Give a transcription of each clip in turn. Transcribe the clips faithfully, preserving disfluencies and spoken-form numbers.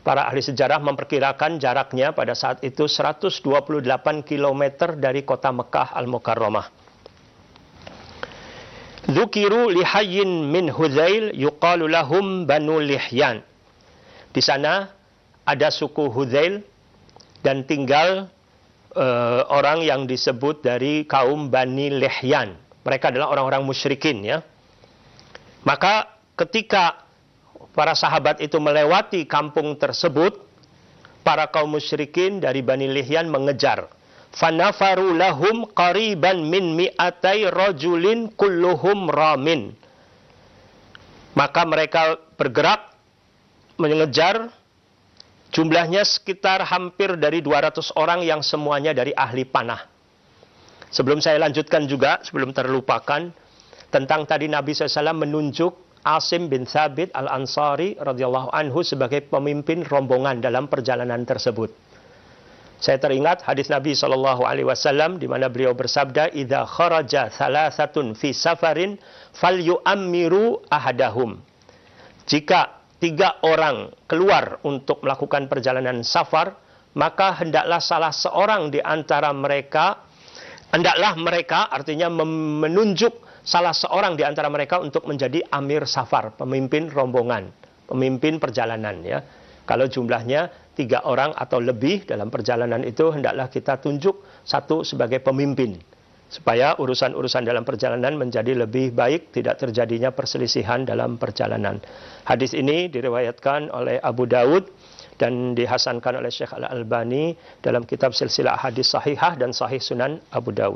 Para ahli sejarah memperkirakan jaraknya pada saat itu seratus dua puluh delapan kilometer dari kota Mekah Al-Mukarramah. Dzukiru lihayyin min Hudzail yuqalu lahum Banu Lihyan. Di sana ada suku Hudzail dan tinggal uh, orang yang disebut dari kaum Bani Lihyan. Mereka adalah orang-orang musyrikin, ya. Maka ketika para sahabat itu melewati kampung tersebut, para kaum musyrikin dari Bani Lihyan mengejar. Fanafaru lahum qariban min mi'atai rajulin kulluhum ramin. Maka mereka bergerak mengejar, jumlahnya sekitar hampir dari dua ratus orang yang semuanya dari ahli panah. Sebelum saya lanjutkan juga, sebelum terlupakan, tentang tadi Nabi shallallahu alaihi wasallam menunjuk Asim bin Thabit Al-Ansari radhiyallahu anhu sebagai pemimpin rombongan dalam perjalanan tersebut. Saya teringat hadis Nabi shallallahu alaihi wasallam di mana beliau bersabda, "Idza kharaja thalathatun fi safarin falyu'ammiru ahadahum." Jika tiga orang keluar untuk melakukan perjalanan safar, maka hendaklah salah seorang di antara mereka, hendaklah mereka artinya menunjuk salah seorang di antara mereka untuk menjadi amir safar, pemimpin rombongan, pemimpin perjalanan, ya. Kalau jumlahnya tiga orang atau lebih dalam perjalanan itu, hendaklah kita tunjuk satu sebagai pemimpin, supaya urusan-urusan dalam perjalanan menjadi lebih baik, tidak terjadinya perselisihan dalam perjalanan. Hadis ini diriwayatkan oleh Abu Daud dan dihasankan oleh Syekh Al-Albani dalam kitab Silsilah Hadis Sahihah dan Sahih Sunan Abu Daud.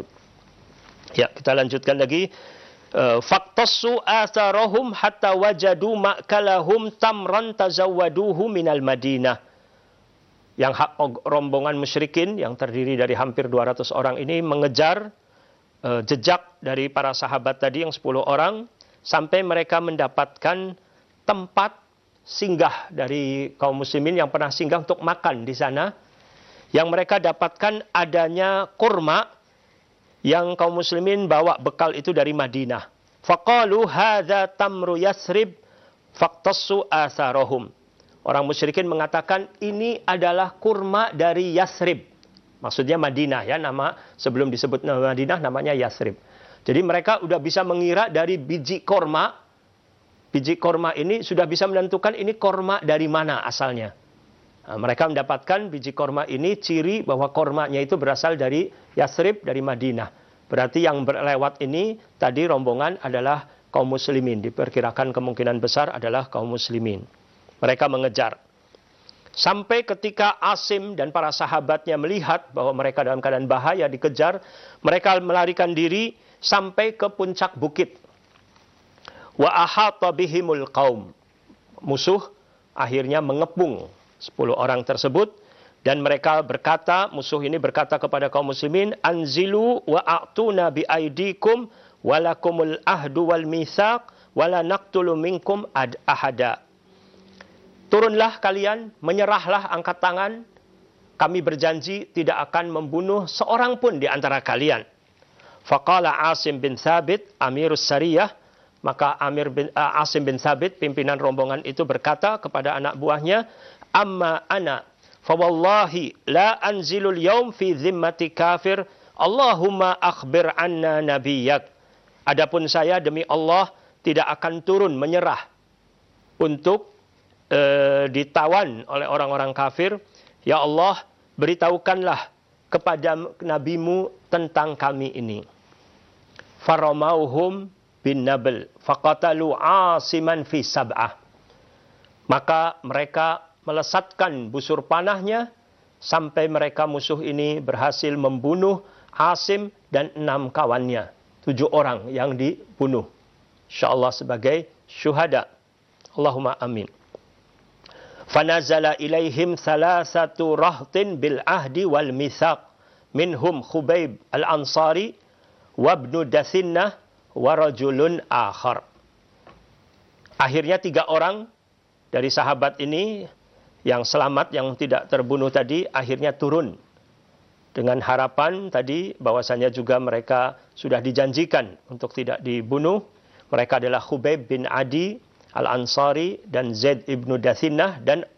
Ya, kita lanjutkan lagi. Faktassu atharahum hatta wajadu ma'kalahum tamran tazawwaduhu minal Madinah. Yang rombongan musyrikin yang terdiri dari hampir dua ratus orang ini mengejar uh, jejak dari para sahabat tadi yang sepuluh orang sampai mereka mendapatkan tempat singgah dari kaum muslimin yang pernah singgah untuk makan di sana. Yang mereka dapatkan adanya kurma yang kaum muslimin bawa bekal itu dari Madinah. Faqalu hadza tamru Yasrib faqtassu atharahum. Orang musyrikin mengatakan ini adalah kurma dari Yasrib. Maksudnya Madinah, ya, nama sebelum disebut nama Madinah namanya Yasrib. Jadi mereka sudah bisa mengira dari biji korma. Biji korma ini sudah bisa menentukan ini korma dari mana asalnya. Nah, mereka mendapatkan biji korma ini ciri bahwa kormanya itu berasal dari Yasrib, dari Madinah. Berarti yang berlewat ini tadi rombongan adalah kaum muslimin. Diperkirakan kemungkinan besar adalah kaum muslimin. Mereka mengejar. Sampai ketika Asim dan para sahabatnya melihat bahwa mereka dalam keadaan bahaya dikejar, mereka melarikan diri sampai ke puncak bukit. Wa ahata bihimul qaum. Musuh akhirnya mengepung sepuluh orang tersebut, dan mereka berkata, musuh ini berkata kepada kaum muslimin, anzilu wa a'tuna bi aidikum walakumul ahdu wal mitsaq wala naqtulu minkum ad ahada. Turunlah kalian, menyerahlah, angkat tangan, kami berjanji tidak akan membunuh seorang pun di antara kalian. Faqala Asim bin Thabit amirus sariyah, maka Amir bin uh, Asim bin Thabit pimpinan rombongan itu berkata kepada anak buahnya, amma ana fawallahi la anzilul yaum fi zimmati kafir Allahumma akhbir anna nabiyyak. Adapun saya demi Allah tidak akan turun menyerah untuk e, ditawan oleh orang-orang kafir. Ya Allah, beritahukanlah kepada nabimu tentang kami ini. Faramauhum bin nabl faqatalu asiman fi sab'ah. Maka mereka melesatkan busur panahnya sampai mereka musuh ini berhasil membunuh Asim dan enam kawannya. Tujuh orang yang dibunuh. InsyaAllah sebagai syuhada. Allahumma amin. Fanazala ilaihim salasatu rahtin bil ahdi wal mitsaq. Minhum Khubayb al-Ansari wabnu Dathinnah wa rajulun akhar. Akhirnya tiga orang dari sahabat ini yang selamat, yang tidak terbunuh tadi, akhirnya turun. Dengan harapan tadi bahwasanya juga mereka sudah dijanjikan untuk tidak dibunuh. Mereka adalah Khubayb bin Adi al-Ansari dan Zaid ibnu Dathinnah dan